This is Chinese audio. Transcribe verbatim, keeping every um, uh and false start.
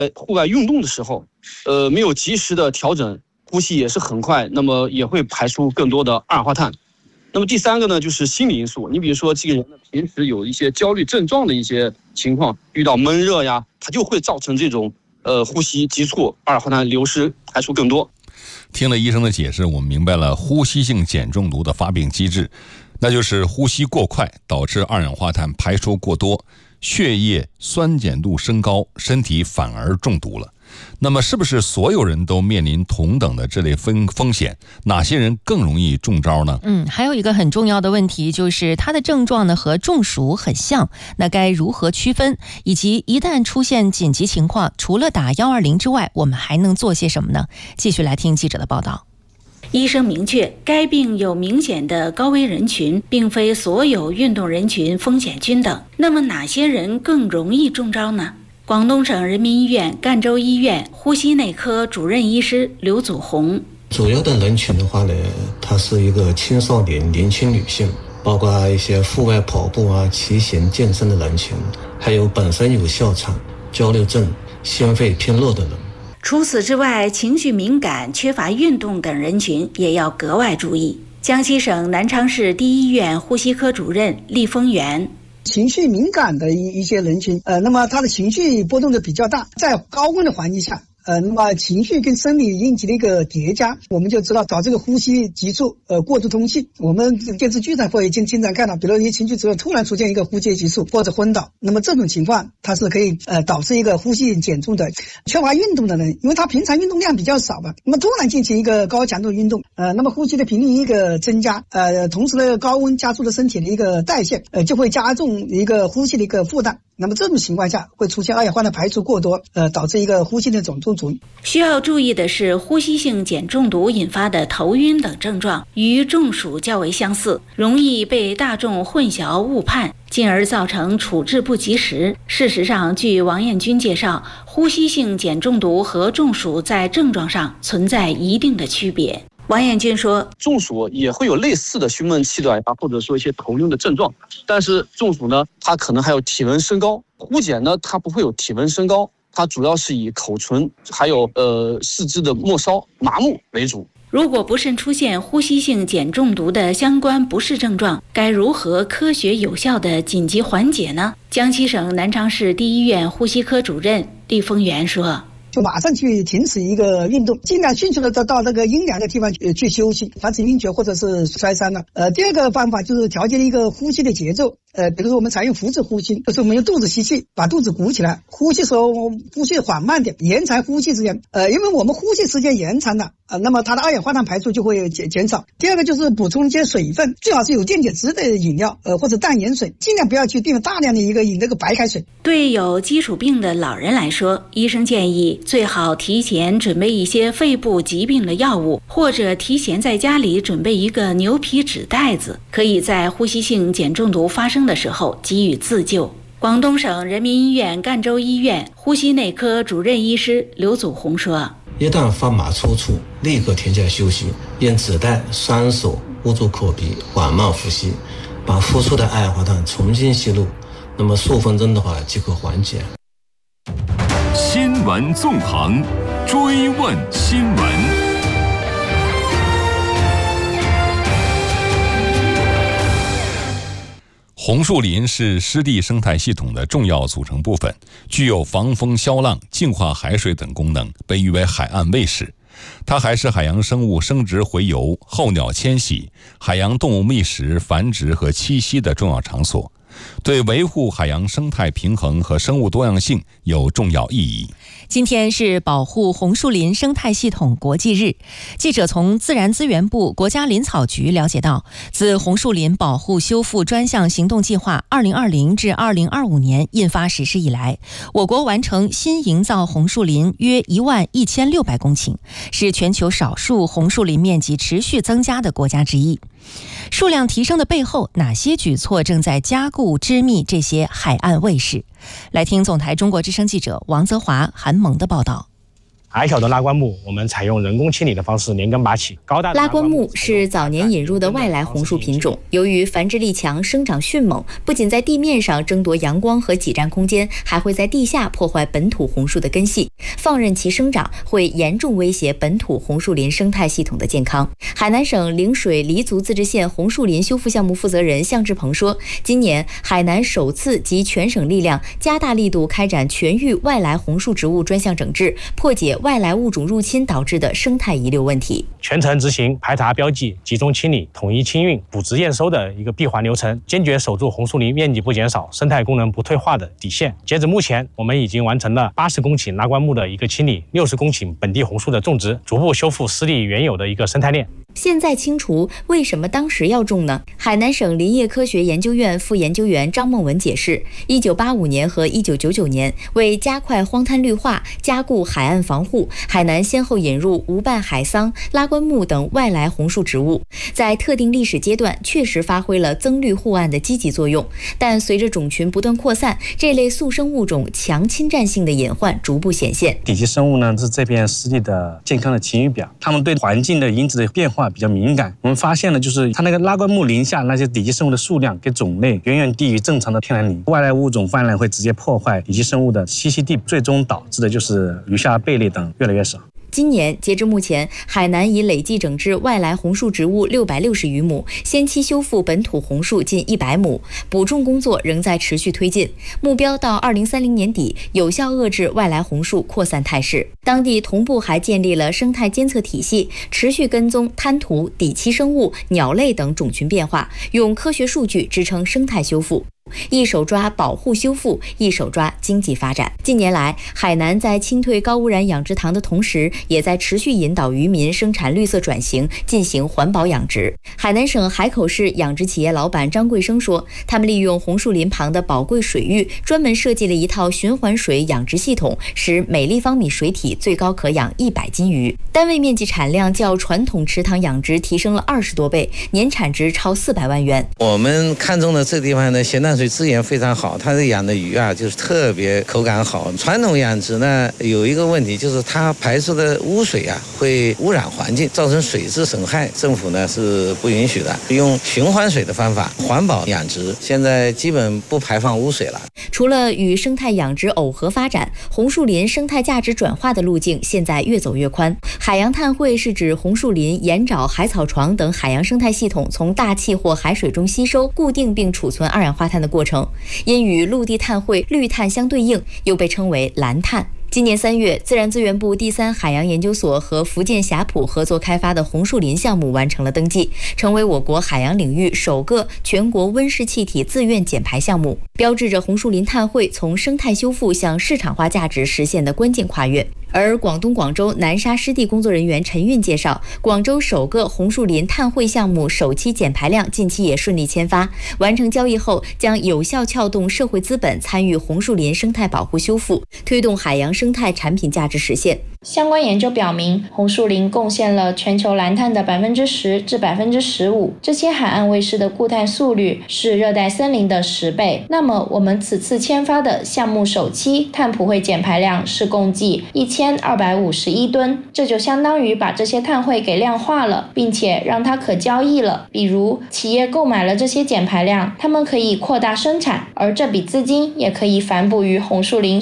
户外运动的时候，呃，没有及时的调整呼吸，也是很快，那么也会排出更多的二氧化碳。那么第三个呢，就是心理因素。你比如说，这个人呢平时有一些焦虑症状的一些情况，遇到闷热呀，它就会造成这种呃呼吸急促，二氧化碳流失排出更多。 听了医生的解释，我们明白了呼吸性碱中毒的发病机制，那就是呼吸过快导致二氧化碳排出过多，血液酸碱度升高，身体反而中毒了。那么是不是所有人都面临同等的这类风风险？哪些人更容易中招呢？ 嗯，还有一个很重要的问题就是它的症状呢和中暑很像，那该如何区分？以及一旦出现紧急情况，除了打一二零之外，我们还能做些什么呢？继续来听记者的报道。 医生明确，该病有明显的高危人群，并非所有运动人群风险均等。那么哪些人更容易中招呢？广东省人民医院赣州医院呼吸内科主任医师刘祖红： 主要的人群的话呢，它是一个青少年、年轻女性，包括一些户外跑步啊、骑行、健身的人群，还有本身有哮喘、焦虑症、心肺偏弱的人。 除此之外，情绪敏感、缺乏运动等人群也要格外注意。江西省南昌市第一医院呼吸科主任厉峰元： 情绪敏感的一一些人群，呃，那么他的情绪波动的比较大，在高温的环境下，呃，那么情绪跟生理应激的一个叠加，我们就知道找这个呼吸急促，呃，过度通气。我们电视剧上会经经常看到，比如一情绪之后突然出现一个呼吸急促或者昏倒，那么这种情况它是可以呃导致一个呼吸减重的。缺乏运动的人，因为他平常运动量比较少吧，那么突然进行一个高强度运动，呃，那么呼吸的频率一个增加，呃，同时呢高温加速了身体的一个代谢，呃，就会加重一个呼吸的一个负担。那么这种情况下会出现二氧化碳排出过多，呃，导致一个呼吸的总中毒。 需要注意的是，呼吸性碱中毒引发的头晕等症状与中暑较为相似，容易被大众混淆误判，进而造成处置不及时。事实上，据王彦军介绍，呼吸性碱中毒和中暑在症状上存在一定的区别。王彦军说， 中暑也会有类似的胸闷气短呀，或者说一些头晕的症状，但是中暑呢，它可能还有体温升高；呼碱呢，它不会有体温升高，它主要是以口唇还有呃四肢的末梢麻木为主。 如果不慎出现呼吸性碱中毒的相关不适症状，该如何科学有效的紧急缓解呢？江西省南昌市第一医院呼吸科主任厉峰元说， 就马上去停止一个运动，尽量迅速的到到那个阴凉的地方去去休息，防止晕厥或者是摔伤了。呃，第二个方法就是调节一个呼吸的节奏。呃，比如说我们采用腹式呼吸，就是我们用肚子吸气，把肚子鼓起来，呼气时候呼吸缓慢点，延长呼气时间。呃，因为我们呼气时间延长了，呃，那么它的二氧化碳排出就会减减少。第二个就是补充一些水分，最好是有电解质的饮料，呃，或者淡盐水，尽量不要去订大量的一个饮那个白开水。 对有基础病的老人来说，医生建议最好提前准备一些肺部疾病的药物，或者提前在家里准备一个牛皮纸袋子，可以在呼吸性碱中毒发生的时候给予自救。广东省人民医院赣州医院呼吸内科主任医师刘祖红说， 一旦发麻抽搐，立刻停下休息，用纸袋双手捂住口鼻，缓慢呼吸，把呼出的二氧化碳重新吸入，那么数分钟的话即可缓解。 新闻纵横，追问新闻。 红树林是湿地生态系统的重要组成部分，具有防风消浪、净化海水等功能，被誉为海岸卫士。它还是海洋生物生殖洄游、候鸟迁徙、海洋动物觅食、繁殖和栖息的重要场所，对维护海洋生态平衡和生物多样性有重要意义。 今天是保护红树林生态系统国际日。记者从自然资源部国家林草局了解到，自红树林保护修复专项行动计划二零二零至二零二五年印发实施以来，我国完成新营造红树林约一万一千六百公顷，是全球少数红树林面积持续增加的国家之一。数量提升的背后，哪些举措正在加固织密这些海岸卫士？来听总台中国之声记者王泽华、韩萌的报道。 矮小的拉棺木，我们采用人工清理的方式连根拔起。高大的拉棺木是早年引入的外来红树品种，由于繁殖力强、生长迅猛，不仅在地面上争夺阳光和挤占空间，还会在地下破坏本土红树的根系。放任其生长，会严重威胁本土红树林生态系统的健康。海南省陵水黎族自治县红树林修复项目负责人向志鹏说，今年海南首次集全省力量，加大力度开展全域外来红树植物专项整治，破解外来物种入侵导致的生态遗留问题。 全程执行排查标记、集中清理、统一清运、补植验收的一个闭环流程，坚决守住红树林面积不减少、生态功能不退化的底线。截止目前，我们已经完成了八十公顷拉棺木的一个清理，六十公顷本地红树的种植，逐步修复湿地原有的一个生态链。 现在清除，为什么当时要种呢？海南省林业科学研究院副研究员张梦文解释，一九八五年和一九九九年，为加快荒滩绿化、加固海岸防护，海南先后引入无瓣海桑、拉棺木等外来红树植物，在特定历史阶段确实发挥了增绿护岸的积极作用。但随着种群不断扩散，这类速生物种强侵占性的隐患逐步显现。 底栖生物呢是这片湿地的健康的晴雨表，它们对环境的因子的变化比较敏感。我们发现了，就是它那个拉棺木林下那些底栖生物的数量跟种类远远低于正常的天然林，外来物种泛滥会直接破坏底栖生物的栖息地，最终导致的就是鱼虾贝类等越来越少。 今年截至目前，海南已累计整治外来红树植物六百六十余亩，先期修复本土红树近一百亩，补种工作仍在持续推进，目标到二零三零年底有效遏制外来红树扩散态势。当地同步还建立了生态监测体系，持续跟踪滩涂、底栖生物、鸟类等种群变化，用科学数据支撑生态修复。一手抓保护修复，一手抓经济发展。近年来，海南在清退高污染养殖塘的同时，也在持续引导渔民生产绿色转型，进行环保养殖。海南省海口市养殖企业老板张贵生说，他们利用红树林旁的宝贵水域，专门设计了一套循环水养殖系统，使每立方米水体最高可养一百斤鱼，单位面积产量较传统池塘养殖提升了二十多倍，年产值超四百万元。 我们看中的这地方的咸淡水资源非常好，它的养的鱼啊就是特别口感好。传统养殖呢有一个问题，就是它排出的污水啊会污染环境，造成水质损害，政府呢是不允许的。用循环水的方法环保养殖，现在基本不排放污水了。 除了与生态养殖耦合发展，红树林生态价值转化的路径现在越走越宽。海洋碳汇是指红树林、盐沼、海草床等海洋生态系统从大气或海水中吸收、固定并储存二氧化碳的过程，因与陆地碳汇、绿碳相对应，又被称为蓝碳。今年三月，自然资源部第三海洋研究所和福建霞浦合作开发的红树林项目完成了登记，成为我国海洋领域首个全国温室气体自愿减排项目，标志着红树林碳汇从生态修复向市场化价值实现的关键跨越。而广东广州南沙湿地工作人员陈运介绍，广州首个红树林碳汇项目首期减排量近期也顺利签发，完成交易后将有效撬动社会资本参与红树林生态保护修复，推动海洋生态产品价值实现。 相关研究表明，红树林贡献了全球蓝碳的百分之十至百分之十五，这些海岸卫士的固态速率是热带森林的十倍。那么，我们此次签发的项目首期碳普惠减排量是共计一千二百五十一吨，这就相当于把这些碳汇给量化了，并且让它可交易了。比如，企业购买了这些减排量，他们可以扩大生产，而这笔资金也可以反哺于红树林